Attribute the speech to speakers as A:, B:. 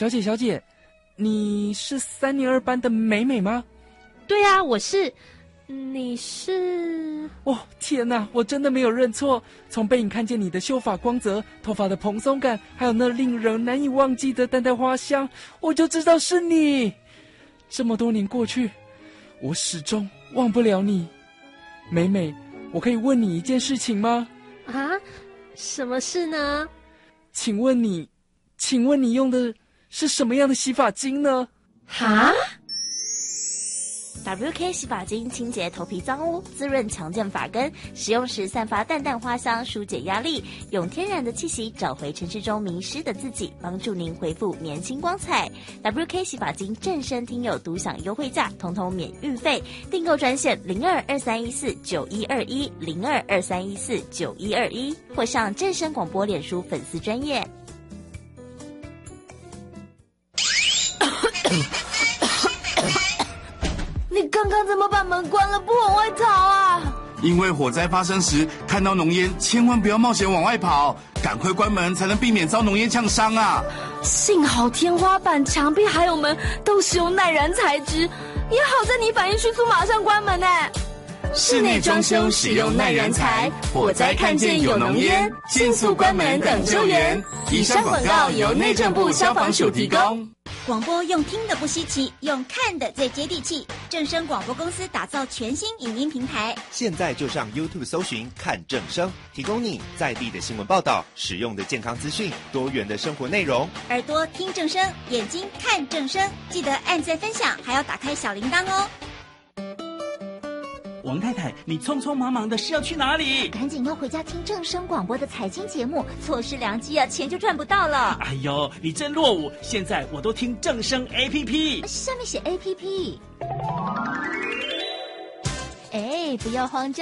A: 小姐，你是3年2班的美美吗？
B: 对啊，我是。你是？
A: 哦，天哪，我真的没有认错。从背影看见你的秀发光泽、头发的蓬松感，还有那令人难以忘记的淡淡花香，我就知道是你。这么多年过去，我始终忘不了你。美美，我可以问你一件事情吗？
B: 啊？什么事呢？
A: 请问你用的是什么样的洗发精呢？
B: 哈
C: ？WK 洗发精清洁头皮脏污，滋润强健发根，使用时散发淡淡花香，疏解压力，用天然的气息找回城市中迷失的自己，帮助您恢复年轻光彩。WK 洗发精正声听友独享优惠价，统统免运费，订购专线02231491210223149121，或上正声广播脸书粉丝专页。
D: 你刚刚怎么把门关了，不往外逃啊？
E: 因为火灾发生时看到浓烟，千万不要冒险往外跑，赶快关门才能避免遭浓烟呛伤啊！
D: 幸好天花板、墙壁还有门都使用耐燃材质，也好在你反应迅速，马上关门呢。
E: 室内装修使用耐燃材，火灾看见有浓烟，迅速关门等救援。以上广告由内政部消防署提供。
F: 广播用听的不稀奇，用看的最接地气。正声广播公司打造全新影音平台，
G: 现在就上 YouTube 搜寻看正声，提供你在地的新闻报道、实用的健康资讯、多元的生活内容。
F: 耳朵听正声，眼睛看正声，记得按赞分享，还要打开小铃铛哦。
H: 王太太，你匆匆忙忙的是要去哪里？
I: 赶紧要回家听正声广播的财经节目，错失良机啊，钱就赚不到了。
H: 哎呦，你真落伍！现在我都听正声 APP，
I: 下面写 APP。哎，不要慌张。